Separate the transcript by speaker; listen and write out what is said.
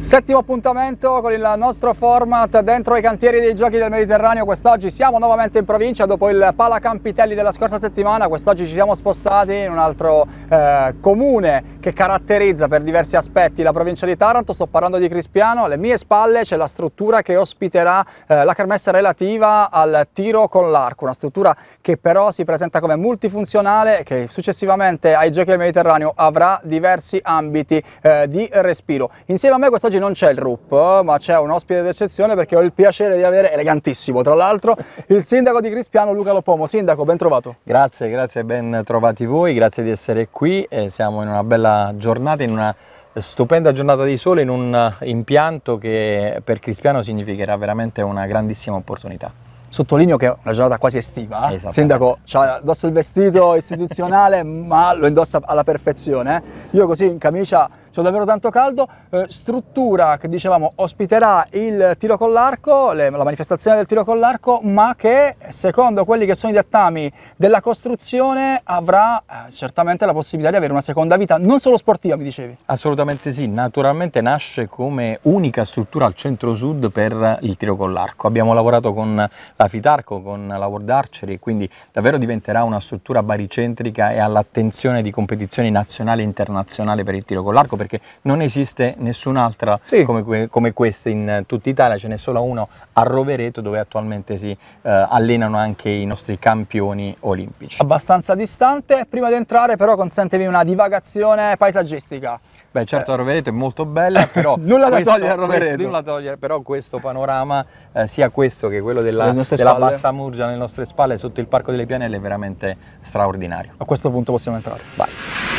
Speaker 1: Settimo appuntamento con il nostro format dentro i cantieri dei Giochi del Mediterraneo. Quest'oggi siamo nuovamente in provincia dopo il Palacampitelli della scorsa settimana. Quest'oggi ci siamo spostati in un altro comune che caratterizza per diversi aspetti la provincia di Taranto. Sto parlando di Crispiano. Alle mie spalle c'è la struttura che ospiterà la kermesse relativa al tiro con l'arco, una struttura che però si presenta come multifunzionale e che successivamente ai Giochi del Mediterraneo avrà diversi ambiti di respiro. Insieme a me quest'oggi non c'è il RUP, ma c'è un ospite d'eccezione perché ho il piacere di avere, elegantissimo tra l'altro, il sindaco di Crispiano, Luca Lopomo. Sindaco, ben trovato.
Speaker 2: Grazie, ben trovati voi, grazie di essere qui. Siamo in una bella giornata, in una stupenda giornata di sole, in un impianto che per Crispiano significherà veramente una grandissima opportunità.
Speaker 1: Sottolineo che è una giornata quasi estiva. Il sindaco ha addosso il vestito istituzionale, ma lo indossa alla perfezione. Io così in camicia c'ho davvero tanto caldo. Struttura che dicevamo ospiterà il tiro con l'arco, la manifestazione del tiro con l'arco, ma che secondo quelli che sono i dettami della costruzione avrà certamente la possibilità di avere una seconda vita, non solo sportiva, mi dicevi.
Speaker 2: Assolutamente sì, naturalmente nasce come unica struttura al centro-sud per il tiro con l'arco. Abbiamo lavorato con la Fitarco, con la World Archery, quindi davvero diventerà una struttura baricentrica e all'attenzione di competizioni nazionali e internazionali per il tiro con l'arco, perché non esiste nessun'altra come questa in tutta Italia, ce n'è solo uno a Rovereto dove attualmente si allenano anche i nostri campioni olimpici.
Speaker 1: Abbastanza distante. Prima di entrare però consentimi una divagazione paesaggistica.
Speaker 2: Beh, certo, a Rovereto è molto bella, però
Speaker 1: nulla da togliere a Rovereto.
Speaker 2: Nulla da togliere, però questo panorama, sia questo che quello della Bassa Murgia alle nostre spalle sotto il Parco delle Pianelle, è veramente straordinario.
Speaker 1: A questo punto possiamo entrare.
Speaker 2: Vai.